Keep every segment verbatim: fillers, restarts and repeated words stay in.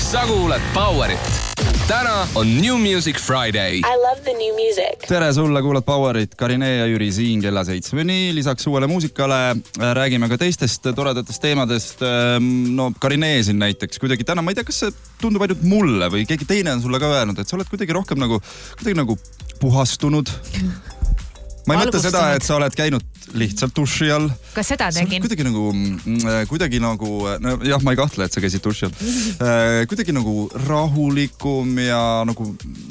sa kuuled Powerit. Täna on New Music Friday. I love the new music. Tere sulle, kuulad Powerit. Karine ja Jüri siin kella seitsmeni. Lisaks uuele muusikale räägime ka teistest toredatest teemadest. No Karine siin näiteks. Kuidagi täna, ma ei tea, kas see tundub ainult mulle või keegi teine on sulle ka öelnud, et sa oled kuidagi rohkem nagu, kuidagi nagu puhastunud. Ma ei mõtle seda, et sa oled käinud lihtsalt duši all. Kas seda tegin? Kuidagi nagu, kuidagi nagu, no jah, ma ei kahtle, et sa käisid duši all. Kuidagi nagu rahulikum ja nagu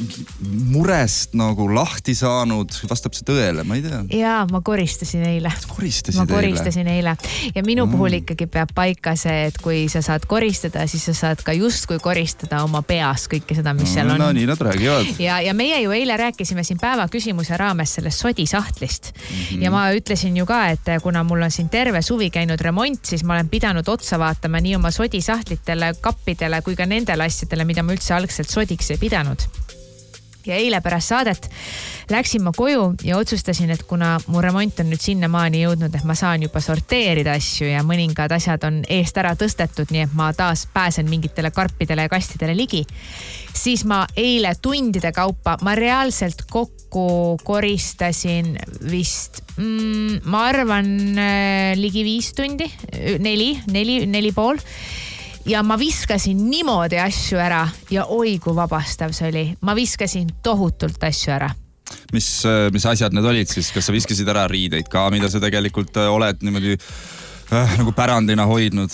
murest nagu lahti saanud. Vastab see tõele, ma ei tea. Jaa, ma koristasin eile. Koristasid ma koristasin eile. Ja minu Mm. puhul ikkagi peab paika see, et kui sa saad koristada, siis sa saad ka just kui koristada oma peas kõike seda, mis seal on. No nii nad räägivad. Ja, ja meie ju eile rääkisime siin päeva küsimuse raames sellest sodisahtlist. Mm-hmm. Ja ma ütlesin ju ka, et kuna mul on siin terve suvi käinud remont, siis ma olen pidanud otsa vaatama nii oma sodisahtlitele, kappidele kui ka nendele asjadele, mida ma üldse algselt sodiks ei pidanud. Ja eile pärast saadet läksin ma koju ja otsustasin, et kuna mu remont on nüüd sinnamaani jõudnud, et ma saan juba sorteerida asju ja mõningad asjad on eest ära tõstetud, nii et ma taas pääsen mingitele karpidele ja kastidele ligi, siis ma eile tundide kaupa, ma reaalselt kokku koristasin vist, mm, ma arvan ligi viis tundi, neli, neli, neli pool. Ja ma viskasin niimoodi asju ära ja oi kui vabastav see oli. Ma viskasin tohutult asju ära. Mis, mis asjad need olid siis? Kas sa viskasid ära riideid ka, mida sa tegelikult oled niimoodi äh, nagu pärandina hoidnud?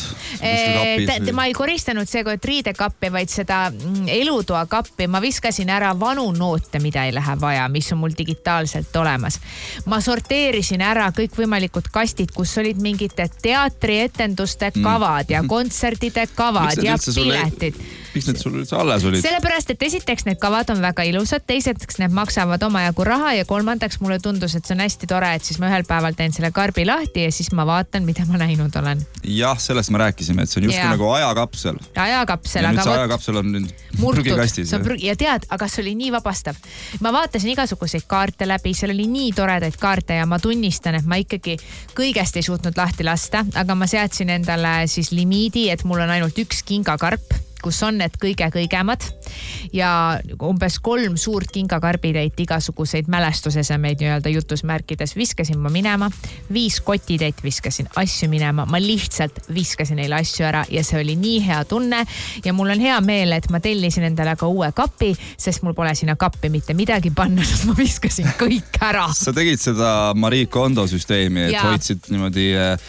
E, ma ei koristanud seekord riidekappi, vaid seda elutoa kappi. Ma viskasin ära vanu noote, mida ei lähe vaja, mis on mul digitaalselt olemas. Ma sorteerisin ära kõik võimalikud kastid, kus olid mingite teatrietenduste kavad ja kontserdide kavad ja piletid. Miks need sul üldse alles olid? Sellepärast, et esiteks need kavad on väga ilusad, teiseks need maksavad omajagu raha ja kolmandaks mulle tundus, et see on hästi tore, et siis ma ühel päeval teen selle karbi lahti ja siis ma vaatan, mida ma näinud olen. Jah, sellest me rääkisime, et see on just nagu ajakapsel. Ajakapsel. Ja nüüd see ajakapsel on nüüd prügikastis. Ja tead, aga see oli nii vabastav. Ma vaatasin igasuguseid kaarte läbi, seal oli nii toredaid kaarte ja ma tunnistan, et ma ikkagi kõigest ei suutnud lahti lasta, aga ma seadsin endale siis limiidi, et mul on ainult üks kingakarp, kus on need kõige-kõigemad ja umbes kolm suurt kingakarbitäit igasuguseid mälestusesemeid nii-öelda jutusmärkides viskasin ma minema, viis kotitäit viskasin asju minema, ma lihtsalt viskasin neile asju ära ja see oli nii hea tunne ja mul on hea meel, et ma tellisin endale ka uue kapi, sest mul pole sinna kappi mitte midagi panna, sest ma viskasin kõik ära. Sa tegid seda Marie Kondo süsteemi, et ja. Hoidsid niimoodi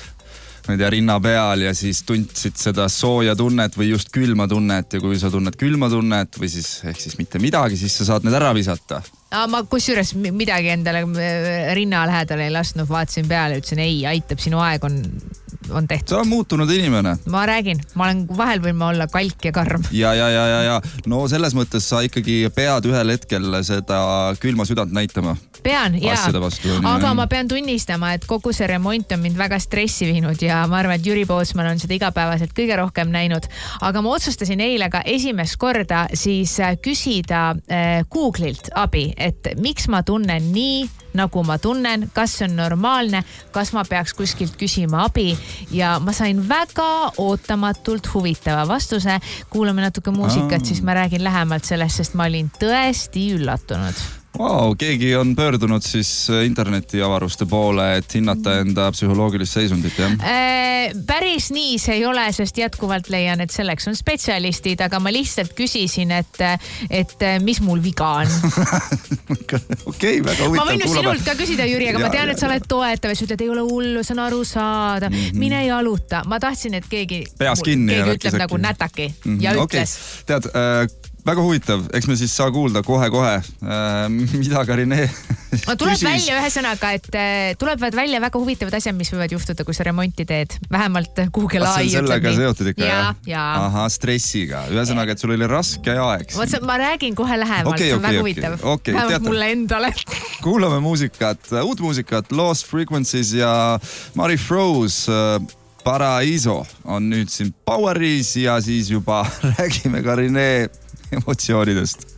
ma ei tea, rinna peal ja siis tundsid seda sooja tunnet või just külma tunnet ja kui sa tunned külma tunnet või siis ehk siis mitte midagi, siis sa saad need ära visata. Ma kusjuures midagi endale rinna lähedale ei lasknud, vaatasin peale ja ütlesin ei, aitab, sinu aeg on, on tehtud. Sa on muutunud inimene. Ma räägin, ma olen vahel võin ma olla kalk ja karm. Ja, ja, ja, ja, ja. No selles mõttes sa ikkagi pead ühel hetkel seda külma südant näitama. Pean, jaa. Vastu, aga ma pean tunnistama, et kogu see remont on mind väga stressi viinud ja ma arvan, et Jüri Pootsman on seda igapäevaselt kõige rohkem näinud. Aga ma otsustasin eile ka esimest korda siis küsida Google'ilt abi, et miks ma tunnen nii, nagu ma tunnen, kas see on normaalne, kas ma peaks kuskilt küsima abi ja ma sain väga ootamatult huvitava vastuse. Kuulame natuke muusikat, siis ma räägin lähemalt sellest, sest ma olin tõesti üllatunud. Wow, keegi on pöördunud siis interneti avaruste poole, et hinnata enda psühholoogilist seisundit, jah? Äh, päris nii see ei ole, sest jätkuvalt leian, et selleks on spetsialistid, aga ma lihtsalt küsisin, et, et mis mul viga on. Okei, väga huvitav. Ma võin nüüd sinult ka küsida, Jüri, aga ja, ma tean, et sa oled toetav ja sa ütled, ei ole hullu, see on aru saada, mm-hmm. mine jaluta. Ma tahtsin, et keegi, Peas kinni keegi ütleb nagu nätaki mm-hmm. ja ütles. Okay. Tead, äh, väga huvitav, eks me siis saa kuulda kohe-kohe, mida Karine no, tuleb küsis. Välja ühesõnaga, et tulevad välja väga huvitavad asjad, mis võivad juhtuda, kui sa remonti teed. Vähemalt Google A I ütleb. Sellega seotud ikka, ja, ja. Aha, stressiga. Ühesõnaga, et sul oli raske aeg. Võt, ma räägin kohe lähemalt, okay, see on okay, väga okay. huvitav. Okay, vähemalt mulle endale. Kuulame muusikat, uut muusikat, Lost Frequencies ja Mari Froze. Paraiso on nüüd siin Poweris ja siis juba räägime Karine emotsioonidest.